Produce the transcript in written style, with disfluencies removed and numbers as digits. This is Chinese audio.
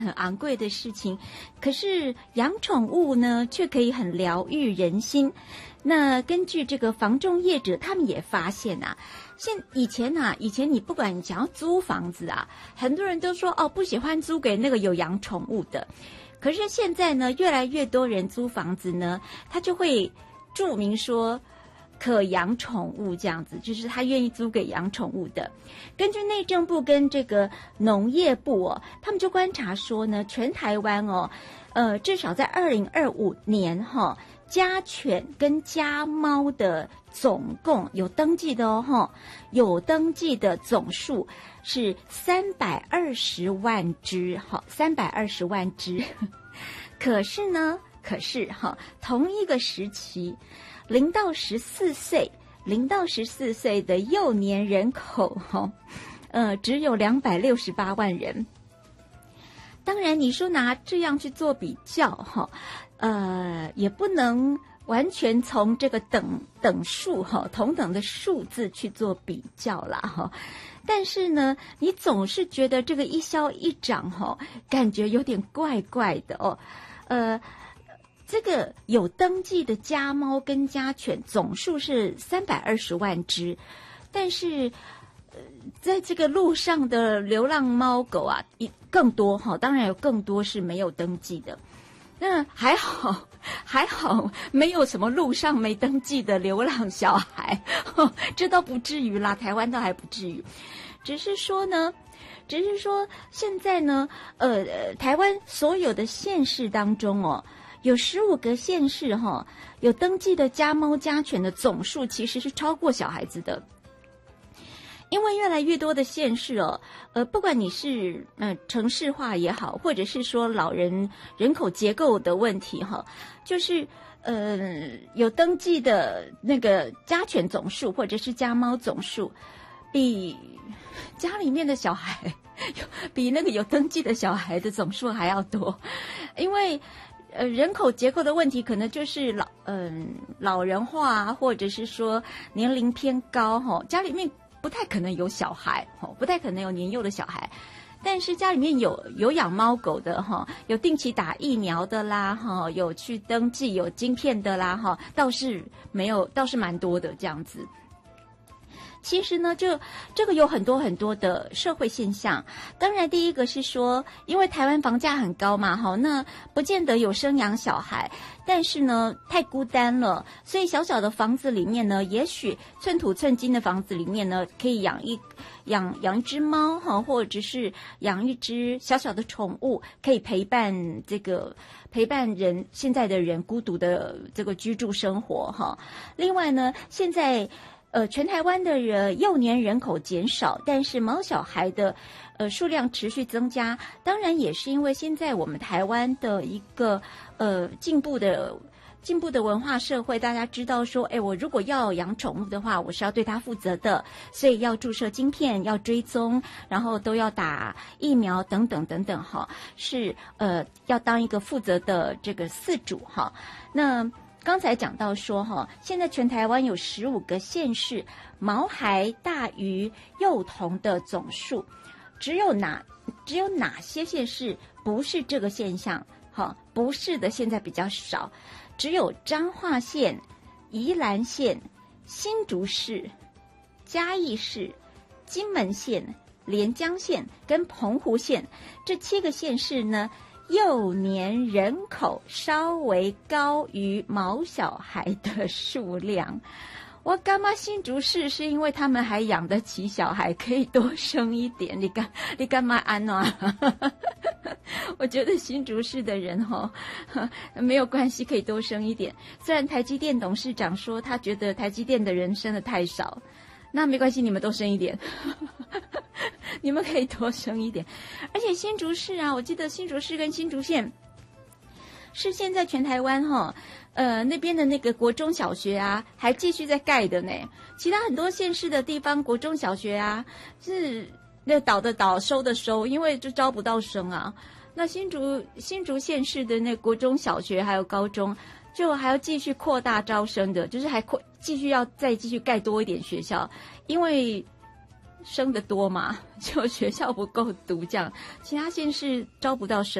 很昂贵的事情，可是养宠物呢，却可以很疗愈人心。那根据这个房仲业者，他们也发现啊，以前你不管你想要租房子啊，很多人都说不喜欢租给那个有养宠物的。可是现在呢，越来越多人租房子呢，他就会注明说可养宠物这样子，就是他愿意租给养宠物的。根据内政部跟这个农业部他们就观察说呢，全台湾至少在2025年家犬跟家猫的总共有登记的有登记的总数是320万只，320万只。可是同一个时期0到14岁的幼年人口只有268万人。当然你说拿这样去做比较也不能完全从这个等数同等的数字去做比较啦但是呢，你总是觉得这个一消一长感觉有点怪怪的这个有登记的家猫跟家犬总数是320万只，但是在这个路上的流浪猫狗啊更多当然有更多是没有登记的。那还好没有什么路上没登记的流浪小孩这倒不至于啦，台湾倒还不至于。只是说现在呢台湾所有的县市当中有15个县市有登记的家猫家犬的总数其实是超过小孩子的。因为越来越多的县市不管你是城市化也好，或者是说人口结构的问题就是有登记的那个家犬总数或者是家猫总数比家里面的小孩比那个有登记的小孩的总数还要多。因为人口结构的问题可能就是老人化或者是说年龄偏高家里面不太可能有小孩不太可能有年幼的小孩。但是家里面有养猫狗的有定期打疫苗的啦有去登记有晶片的啦倒是蛮多的这样子。其实呢，这个有很多很多的社会现象。当然第一个是说，因为台湾房价很高嘛那不见得有生养小孩，但是呢太孤单了，所以小小的房子里面呢，也许寸土寸金的房子里面呢，可以养一只猫或者是养一只小小的宠物，可以陪伴现在的人孤独的这个居住生活另外呢，现在全台湾的幼年人口减少，但是毛小孩的数量持续增加。当然也是因为现在我们台湾的一个进步的文化社会，大家知道说我如果要养宠物的话，我是要对它负责的，所以要注射晶片，要追踪，然后都要打疫苗等等等等是要当一个负责的这个饲主那刚才讲到说现在全台湾有15个县市毛孩大于幼童的总数，只有哪些县市不是这个现象不是的现在比较少，只有彰化县、宜兰县、新竹市、嘉义市、金门县、连江县跟澎湖县这7个县市呢，幼年人口稍微高于毛小孩的数量。我干嘛新竹市是因为他们还养得起小孩，可以多生一点。你干嘛安我觉得新竹市的人没有关系，可以多生一点。虽然台积电董事长说他觉得台积电的人生的太少，那没关系，你们多生一点你们可以多生一点。而且新竹市我记得新竹市跟新竹县是现在全台湾那边的那个国中小学还继续在盖的呢。其他很多县市的地方国中小学是那倒的倒收的收，因为就招不到生那新竹县市的那国中小学还有高中就还要继续扩大招生的，就是继续要再继续盖多一点学校，因为生的多嘛，就学校不够读这样，其他县市招不到生。